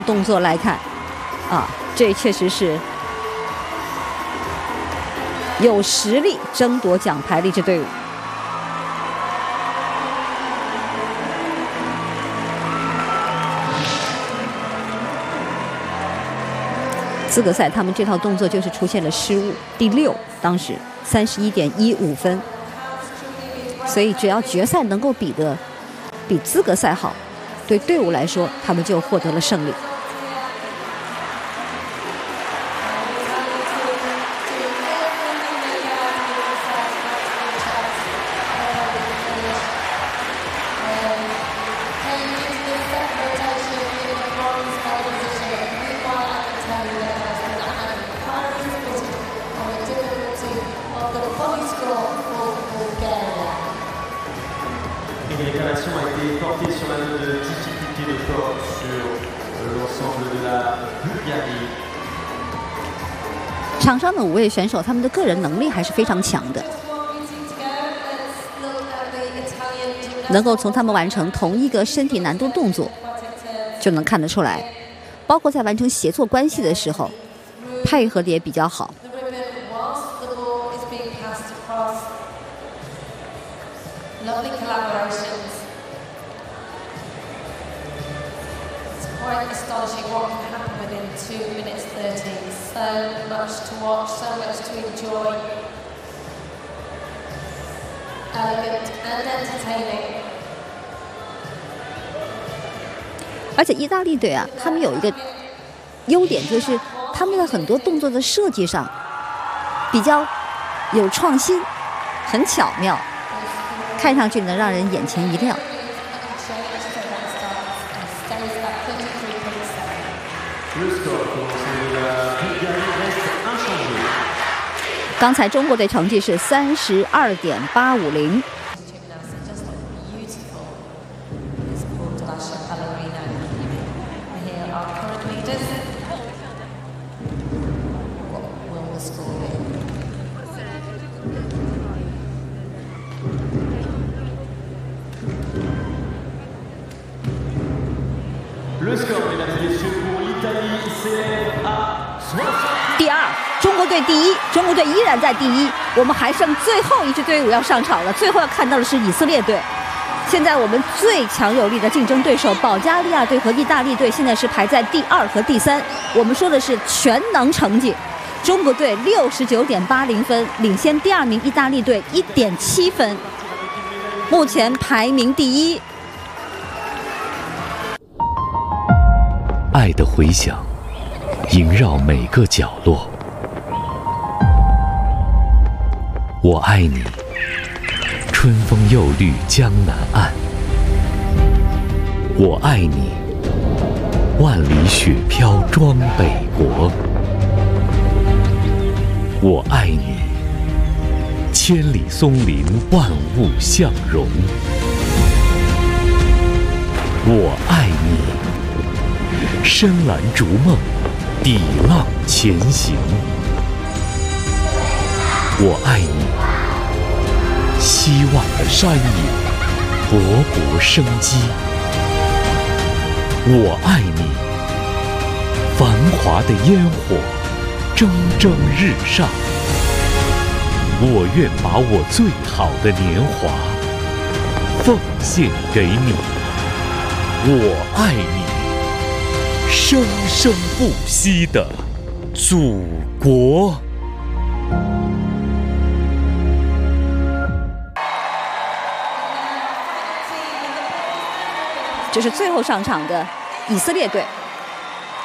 动作来看，这确实是有实力争夺奖牌的一支队伍。资格赛他们这套动作就是出现了失误，第6，当时31.15分。所以只要决赛能够比资格赛好，对队伍来说，他们就获得了胜利。 Les déclarations ont été portées sur la note de difficulté de force sur l'ensemble de la Bulgarie。 场上的5位选手，他们的个人能力还是非常强的，能够从他们完成同一个身体难度动作，就能看得出来，包括在完成协作关系的时候，配合的也比较好。 Lovely collaborations. It's quite astonishing what can happen within 2 minutes 30. So much to watch, so much to enjoy. Elegant and entertaining. 而且意大利队他们有一个优点，就是他们的很多动作的设计上比较有创新，很巧妙。看上去能让人眼前一亮。刚才中国队成绩是32.850。第2，中国队第1，中国队依然在第1。我们还剩最后一支队伍要上场了，最后要看到的是以色列队。现在我们最强有力的竞争对手保加利亚队和意大利队现在是排在第2和第3。我们说的是全能成绩，中国队69.80分，领先第2名意大利队1.7分，目前排名第1。 爱的回响萦绕每个角落，我爱你，春风又绿江南岸；我爱你，万里雪飘装北国；我爱你，千里松林万物相融；我爱你，深蓝逐梦，抵浪前行。我爱你，希望的山野，勃勃生机。我爱你，繁华的烟火，蒸蒸日上。我愿把我最好的年华奉献给你。我爱你，生生不息的祖国。 这是最后上场的以色列队。